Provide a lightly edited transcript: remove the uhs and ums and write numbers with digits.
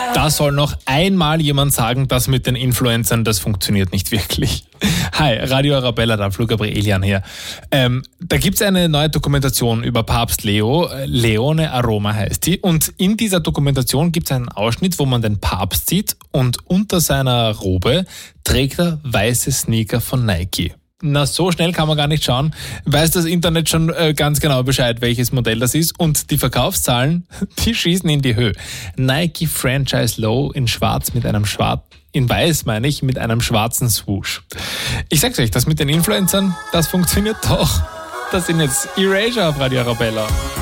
Da soll noch einmal jemand sagen, das mit den Influencern, das funktioniert nicht wirklich. Hi, Radio Arabella, da Flo Gabrielian hier. Da gibt's eine neue Dokumentation über Papst Leo, Leone Aroma heißt die. Und in dieser Dokumentation gibt's einen Ausschnitt, wo man den Papst sieht und unter seiner Robe trägt er weiße Sneaker von Nike. Na, so schnell kann man gar nicht schauen. Weiß das Internet schon ganz genau Bescheid, welches Modell das ist. Und die Verkaufszahlen, die schießen in die Höhe. Nike Franchise Low in schwarz mit einem in weiß meine ich, mit einem schwarzen Swoosh. Ich sag's euch, das mit den Influencern, das funktioniert doch. Das sind jetzt Erasure auf Radio Arabella.